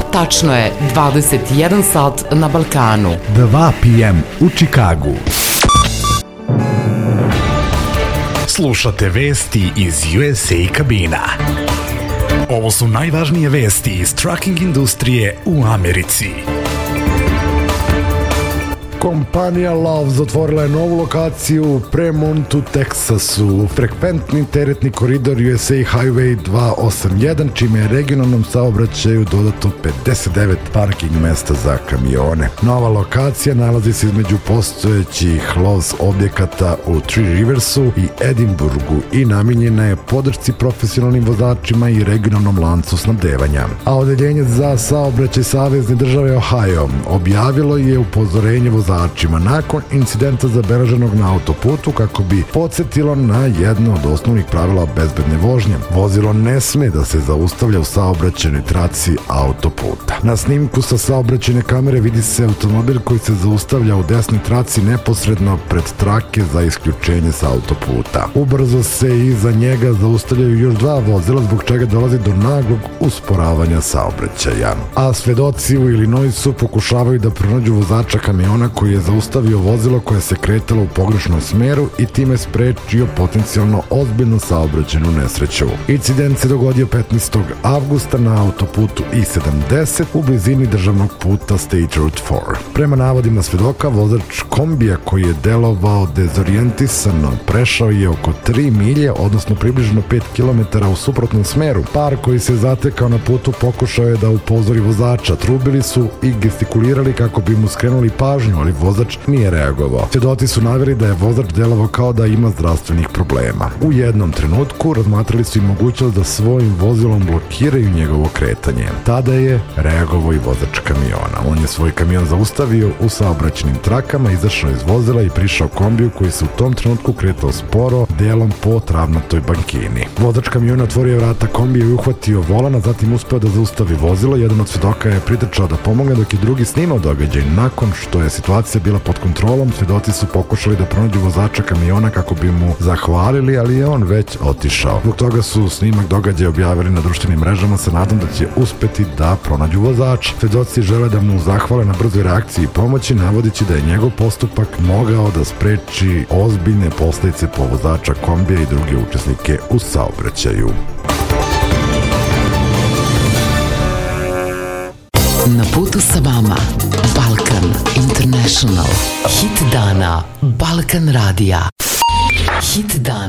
Tačno je 21 sat na Balkanu. 2 p.m. u Čikagu. Slušate vesti iz USA kabina. Ovo su najvažnije vesti iz trucking industrije u Americi. Kompanija Love's otvorila je novu lokaciju u Premontu, Teksasu. Frekventni teretni koridor USA Highway 281, čime je regionalnom saobraćaju dodato 59 parking mesta za kamione. Nova lokacija nalazi se između postojećih Love's objekata u Three Riversu i Edinburgu i namijenjena je podršci profesionalnim vozačima i regionalnom lancu snabdevanja. A odeljenje za saobraćaj Savezne države Ohio objavilo je upozorenje vozačima nakon incidenta zabeleženog na autoputu kako bi podsjetilo na jedno od osnovnih pravila bezbedne vožnje. Vozilo ne sme da se zaustavlja u saobraćajnoj traci autoputa. Na snimku sa saobraćajne kamere vidi se automobil koji se zaustavlja u desnoj traci neposredno pred trake za isključenje sa autoputa. Ubrzo se iza njega zaustavljaju još 2 vozila, zbog čega dolazi do naglog usporavanja saobraćaja. A svedoci u Illinoisu pokušavaju da pronađu vozača kamiona koji je zaustavio vozilo koje se kretalo u pogrešnom smeru i time sprečio potencijalno ozbiljnu saobraćajnu nesreću. Incident se dogodio 15. avgusta na autoputu I-70 u blizini državnog puta State Route 4. Prema navodima svedoka, vozač kombija koji je delovao dezorijentisano prešao je oko 3 milje, odnosno približno 5 km u suprotnom smeru. Par koji se zatekao na putu pokušao je da upozori vozača. Trubili su i gestikulirali kako bi mu skrenuli pažnju, ali vozač nije reagovao. Svedoci su naveli da je vozač delovao kao da ima zdravstvenih problema. U jednom trenutku razmatrali su i mogućnost da svojim vozilom blokiraju njegovo kretanje. Tada je reagovao i vozač kamiona. On je svoj kamion zaustavio u saobraćajnim trakama, izašao iz vozila i prišao kombiju koji se u tom trenutku kretao sporo, delom po travnatoj bankini. Vozač kamiona otvorio vrata kombija i uhvatio volan, a zatim uspeo da zaustavi vozilo. Jedan od svedoka je pritrčao da pomogne, dok je drugi snimao događaj. Nakon što je situacija bila pod kontrolom, svedoci su pokušali da pronađu vozača kamiona kako bi mu zahvalili, ali je on već otišao. Zbog toga su snimak događaja objavili na društvenim mrežama sa nadom da će uspeti da pronađu vozača. Svedoci žele da mu zahvale na brzoj reakciji i pomoći, navodeći da je njegov postupak mogao da spreči ozbiljne posledice po vozača kombija i druge učesnike u saobraćaju. Na putu sa vama Balkan International. Hit dana Balkan radija. Hit dana.